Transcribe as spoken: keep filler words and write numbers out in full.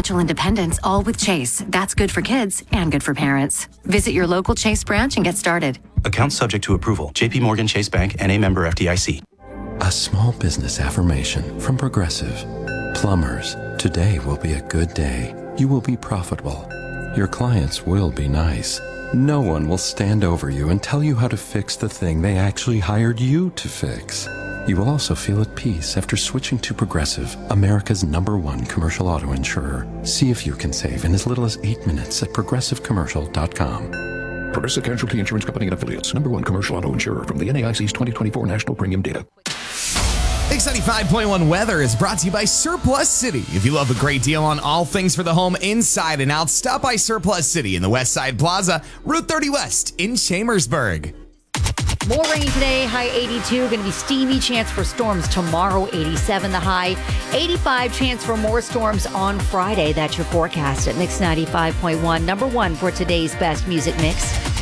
financial independence, all with Chase. That's good for kids and good for parents. Visit your local Chase branch and get started. Account subject to approval. J P Morgan Chase Bank, N A member F D I C. A small business affirmation from Progressive. Plumbers, today will be a good day. You will be profitable. Your clients will be nice. No one will stand over you and tell you how to fix the thing they actually hired you to fix. You will also feel at peace after switching to Progressive, America's number one commercial auto insurer. See if you can save in as little as eight minutes at progressive commercial dot com. Progressive Casualty Insurance Company and Affiliates. Number one commercial auto insurer from the N A I C's twenty twenty-four National Premium Data. Mix ninety-five point one weather is brought to you by Surplus City. If you love a great deal on all things for the home inside and out, stop by Surplus City in the West Side Plaza, Route thirty West in Chambersburg. More rain today, high eighty-two. Going to be steamy, chance for storms tomorrow, eighty-seven the high. eighty-five chance for more storms on Friday. That's your forecast at Mix ninety-five point one. Number one for today's best music mix.